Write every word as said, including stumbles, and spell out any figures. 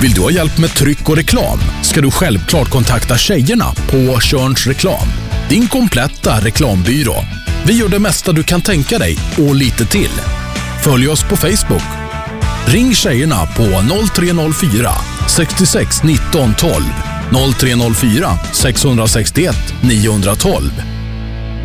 Vill du ha hjälp med tryck och reklam ska du självklart kontakta tjejerna på Körns Reklam. Din kompletta reklambyrå. Vi gör det mesta du kan tänka dig och lite till. Följ oss på Facebook. Ring tjejerna på noll tre noll fyra sex sex nitton tolv, noll tre noll fyra sex sex ett nio ett två.